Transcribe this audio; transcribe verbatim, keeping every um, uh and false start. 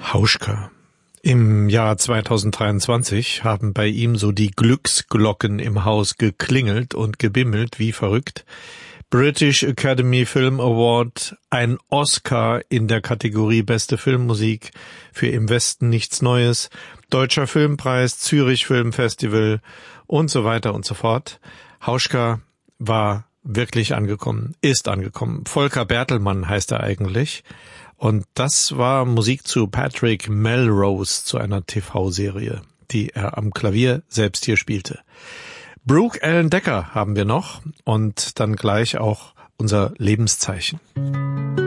Hauschka. Im Jahr zweitausenddreiundzwanzig haben bei ihm so die Glücksglocken im Haus geklingelt und gebimmelt wie verrückt. British Academy Film Award, ein Oscar in der Kategorie Beste Filmmusik für Im Westen nichts Neues, Deutscher Filmpreis, Zürich Filmfestival und so weiter und so fort. Hauschka war wirklich angekommen, ist angekommen. Volker Bertelmann heißt er eigentlich. Und das war Musik zu Patrick Melrose, zu einer T V-Serie, die er am Klavier selbst hier spielte. Brooke Ellen Decker haben wir noch und dann gleich auch unser Lebenszeichen.